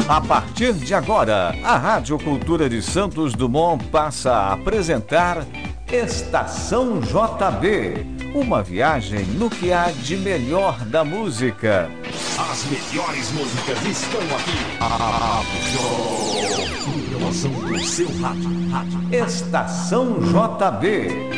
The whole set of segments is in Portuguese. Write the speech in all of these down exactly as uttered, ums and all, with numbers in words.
A partir de agora, a Rádio Cultura de Santos Dumont passa a apresentar Estação J B, uma viagem no que há de melhor da música. As melhores músicas estão aqui. A programação do seu rádio. Estação J B.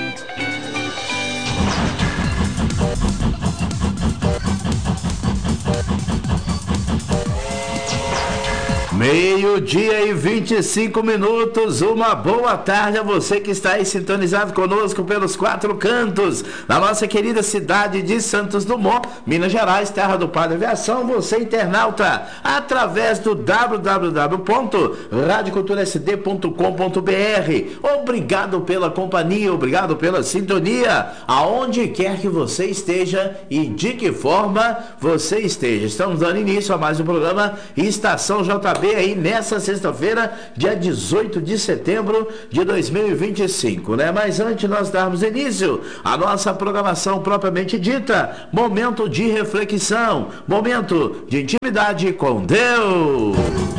Meio-dia e vinte e cinco minutos, uma boa tarde a você que está aí sintonizado conosco pelos quatro cantos da nossa querida cidade de Santos Dumont, Minas Gerais, terra do Padre Aviação. Você internauta, através do w w w ponto rádio cultura s d ponto com ponto b r. Obrigado pela companhia, obrigado pela sintonia, aonde quer que você esteja e de que forma você esteja. Estamos dando início a mais um programa Estação J B aí nessa sexta-feira, dia dezoito de setembro de dois mil e vinte e cinco, né? Mas antes de nós darmos início à nossa programação propriamente dita, momento de reflexão, momento de intimidade com Deus.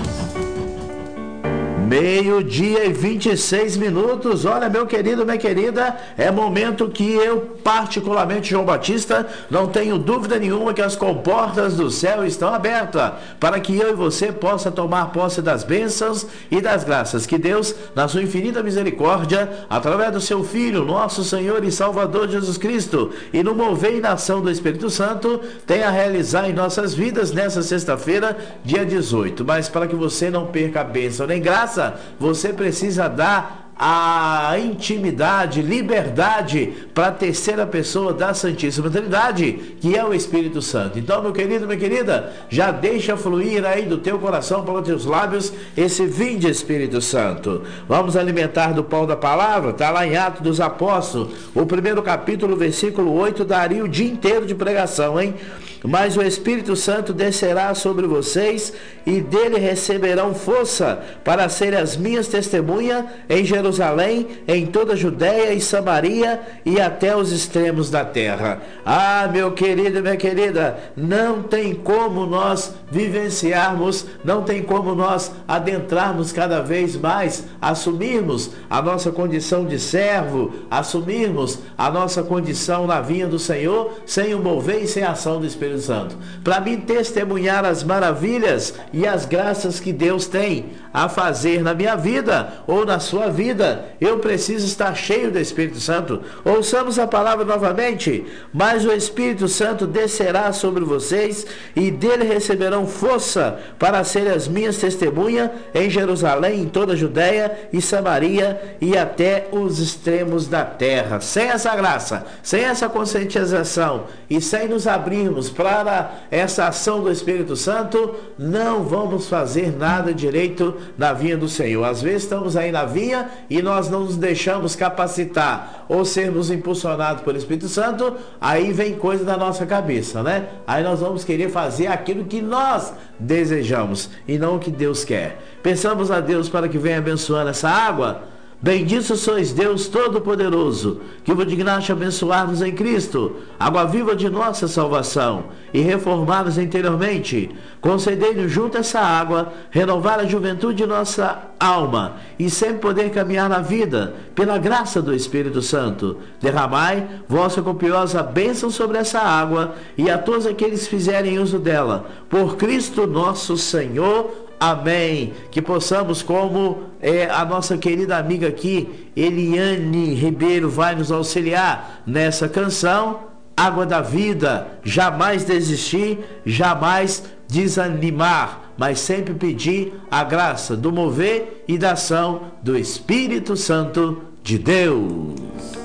Meio-dia e vinte e seis minutos. Olha, meu querido, minha querida, é momento que eu, particularmente João Batista, não tenho dúvida nenhuma que as comportas do céu estão abertas para que eu e você possa tomar posse das bênçãos e das graças que Deus, na sua infinita misericórdia, através do seu Filho, nosso Senhor e Salvador Jesus Cristo, e no mover e na ação do Espírito Santo, tem a realizar em nossas vidas nessa sexta-feira, dia dezoito. Mas para que você não perca a bênção nem graça, você precisa dar a intimidade, liberdade para a terceira pessoa da Santíssima Trindade, que é o Espírito Santo. Então, meu querido, minha querida, já deixa fluir aí do teu coração, pelos teus lábios, esse vinde Espírito Santo. Vamos alimentar do pão da palavra, está lá em Atos dos Apóstolos, o primeiro capítulo, versículo oito, daria o dia inteiro de pregação, hein? Mas o Espírito Santo descerá sobre vocês e dele receberão força para serem as minhas testemunhas em Jerusalém, em toda a Judéia e Samaria e até os extremos da terra. Ah, meu querido e minha querida, não tem como nós vivenciarmos, não tem como nós adentrarmos cada vez mais, assumirmos a nossa condição de servo, assumirmos a nossa condição na vinha do Senhor, sem o mover e sem a ação do Espírito Santo. Para mim testemunhar as maravilhas e as graças que Deus tem a fazer na minha vida ou na sua vida, eu preciso estar cheio do Espírito Santo. Ouçamos a palavra novamente. Mas o Espírito Santo descerá sobre vocês e dele receberão força para serem as minhas testemunhas em Jerusalém, em toda a Judéia e Samaria e até os extremos da terra. Sem essa graça, sem essa conscientização e sem nos abrirmos para essa ação do Espírito Santo, não vamos fazer nada direito na vinha do Senhor. Às vezes estamos aí na vinha e nós não nos deixamos capacitar ou sermos impulsionados pelo Espírito Santo, aí vem coisa da nossa cabeça, né? Aí nós vamos querer fazer aquilo que nós desejamos e não o que Deus quer. Pensamos a Deus para que venha abençoando essa água. Bendito sois Deus Todo-Poderoso, que vos dignaste abençoar-nos em Cristo, água viva de nossa salvação, e reformar-nos interiormente. Concedei-nos junto a essa água, renovar a juventude de nossa alma, e sempre poder caminhar na vida, pela graça do Espírito Santo. Derramai vossa copiosa bênção sobre essa água, e a todos aqueles que fizerem uso dela, por Cristo nosso Senhor. Amém. Que possamos, como é, a nossa querida amiga aqui, Eliane Ribeiro, vai nos auxiliar nessa canção, Água da Vida, jamais desistir, jamais desanimar, mas sempre pedir a graça do mover e da ação do Espírito Santo de Deus.